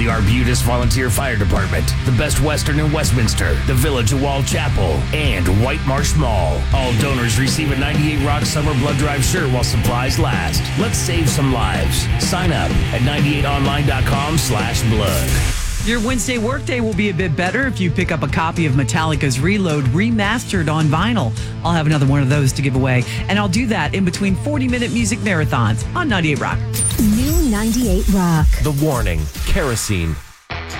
the Arbutus Volunteer Fire Department, the Best Western in Westminster, the Village of Wall Chapel, and White Marsh Mall. All donors receive a 98 Rock Summer Blood Drive shirt while supplies last. Let's save some lives. Sign up at 98online.com/blood. Your Wednesday workday will be a bit better if you pick up a copy of Metallica's Reload remastered on vinyl. I'll have another one of those to give away, and I'll do that in between 40-minute music marathons on 98 Rock. New 98 Rock. The Warning, Kerosene,